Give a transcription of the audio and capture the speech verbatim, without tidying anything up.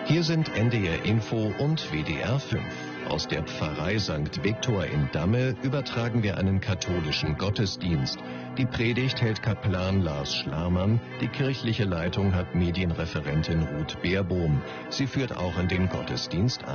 Hier sind N D R Info und W D R fünf. Aus der Pfarrei Sankt Viktor in Damme übertragen wir einen katholischen Gottesdienst. Die Predigt hält Kaplan Lars Schlarmann, die kirchliche Leitung hat Medienreferentin Ruth Beerbohm. Sie führt auch in den Gottesdienst ein.